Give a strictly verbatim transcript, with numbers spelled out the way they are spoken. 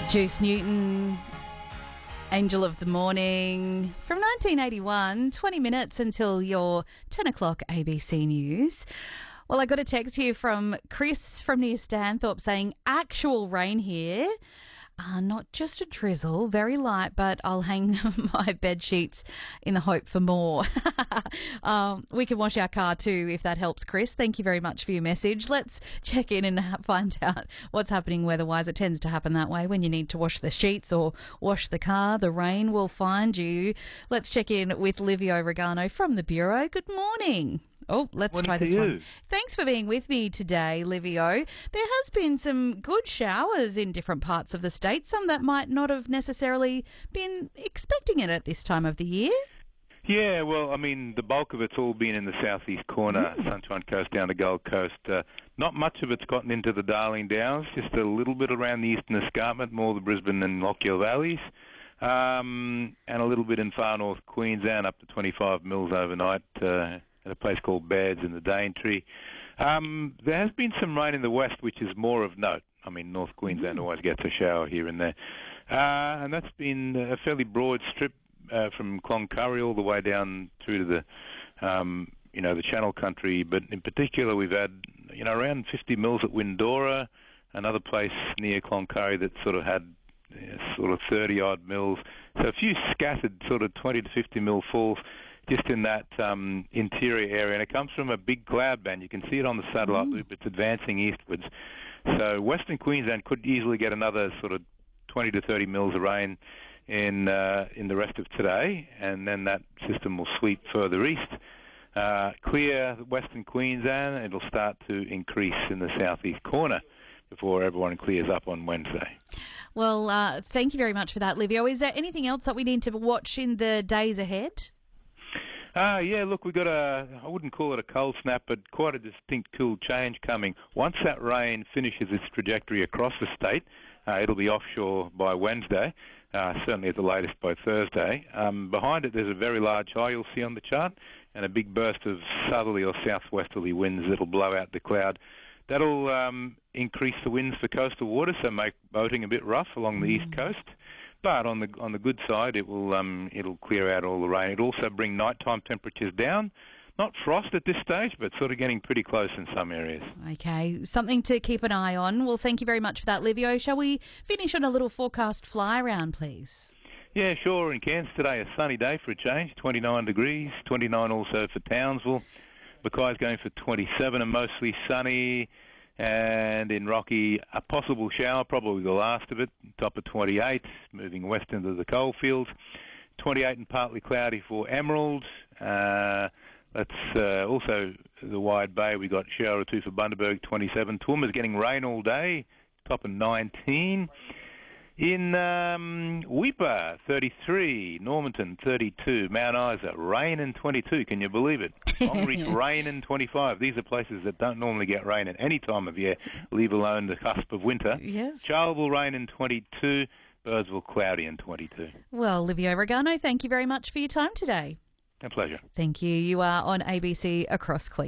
Juice Newton, Angel of the Morning, from nineteen eighty-one, twenty minutes until your ten o'clock A B C News. Well, I got a text here from Chris from near Stanthorpe saying actual rain here. Uh, not just a drizzle, very light, but I'll hang my bed sheets in the hope for more. um, we can wash our car too, if that helps, Chris. Thank you very much for your message. Let's check in and find out what's happening weather-wise. It tends to happen that way when you need to wash the sheets or wash the car. The rain will find you. Let's check in with Livio Regano from the Bureau. Good morning. Oh, let's Morning try this you. one. Thanks for being with me today, Livio. There has been some good showers in different parts of the state, some that might not have necessarily been expecting it at this time of the year. Yeah, well, I mean, the bulk of it's all been in the southeast corner, Mm. Sunshine Coast down to Gold Coast. Uh, not much of it's gotten into the Darling Downs, just a little bit around the eastern escarpment, more the Brisbane and Lockyer valleys, um, and a little bit in far north Queensland, up to twenty-five mils overnight, uh, at a place called Baird's in the Daintree. Um, there has been some rain in the west, which is more of note. I mean, North Queensland mm. always gets a shower here and there. Uh, and that's been a fairly broad strip uh, from Cloncurry all the way down through to the, um, you know, the Channel Country. But in particular, we've had, you know, around fifty mils at Windora, another place near Cloncurry that sort of had you know, sort of thirty-odd mils. So a few scattered sort of twenty to fifty mil falls just in that um, interior area, and it comes from a big cloud band. You can see it on the satellite mm. loop. It's advancing eastwards. So Western Queensland could easily get another sort of twenty to thirty mils of rain in uh, in the rest of today, and then that system will sweep further east. Uh, clear Western Queensland, it'll start to increase in the southeast corner before everyone clears up on Wednesday. Well, uh, thank you very much for that, Livio. Is there anything else that we need to watch in the days ahead? Uh, yeah, look, we've got a, I wouldn't call it a cold snap, but quite a distinct cool change coming. Once that rain finishes its trajectory across the state, uh, it'll be offshore by Wednesday, uh, certainly at the latest by Thursday. Um, behind it, there's a very large high you'll see on the chart, and a big burst of southerly or southwesterly winds that'll blow out the cloud. That'll um, increase the winds for coastal waters, so make boating a bit rough along the mm. east coast. But on the on the good side, it will um, it'll clear out all the rain. It'll also bring nighttime temperatures down. Not frost at this stage, but sort of getting pretty close in some areas. Okay, something to keep an eye on. Well, thank you very much for that, Livio. Shall we finish on a little forecast fly around, please? Yeah, sure. In Cairns today, a sunny day for a change, twenty-nine degrees, twenty-nine also for Townsville. Mackay's going for twenty-seven and mostly sunny. And in Rocky, a possible shower, probably the last of it, top of twenty-eight, moving west into the coalfields. twenty-eight and partly cloudy for Emerald. Uh, that's uh, also the Wide Bay. We got shower or two for Bundaberg, twenty-seven. Toowoomba's getting rain all day, top of nineteen. In um, Weipa, thirty-three. Normanton, thirty-two. Mount Isa, rain and twenty-two. Can you believe it? Longreach, rain and twenty-five. These are places that don't normally get rain at any time of year, leave alone the cusp of winter. Yes. Charleville, rain and twenty-two. Birdsville, cloudy and twenty-two. Well, Livio Regano, thank you very much for your time today. A pleasure. Thank you. You are on A B C Across Queensland.